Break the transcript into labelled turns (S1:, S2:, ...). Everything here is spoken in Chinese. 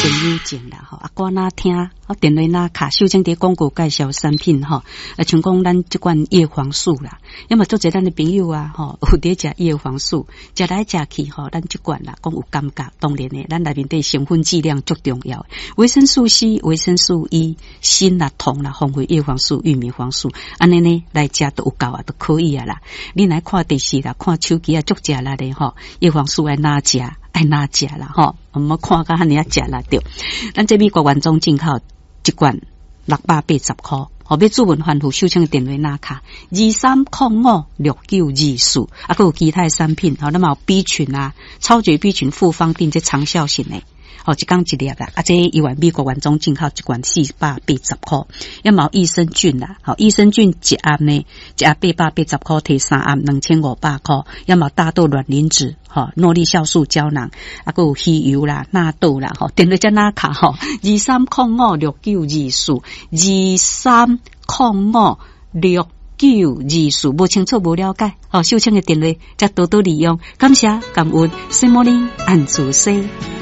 S1: 朋友种啦吼，啊，我哪听电话哪卡秀清伫广告介绍产品吼，像讲咱即款叶黄素啦，要么做者咱的朋友啊吼，有伫食叶黄素，食来食去吼，咱即款啦，讲有感觉，当然诶，咱内面的成分剂量足重要，维生素 C、维生素 E、锌啦、铜啦，丰富叶黄素、玉米黄素，安尼呢来食都有够啊，都可以啊啦。你来看电视啦，看手机啊，足食啦咧吼，叶黄素爱哪食？爱哪食啦吼，我们看甲遐尼啊食啦对。咱这美国原装进口一罐680块，好，要注文欢呼秀清的电话哪卡23056924，啊，还有其他的产品，好，那么有 B 群啊，超绝 B 群复方定这长效型的。哦，一缸一粒啦，啊，这一碗美国原装进口一罐480块，要冇益生菌啦，好，益生菌一盒呢，一盒880块，摕3盒2500块，要冇大豆卵磷脂，哈，诺丽酵素胶囊，啊，还有鱼油啦、纳豆啦，哈，电话在哪卡哈？23056924，23056924，无清楚无了解，哦，秀清的电话再多多利用，感谢感恩，Good morning， 安主西。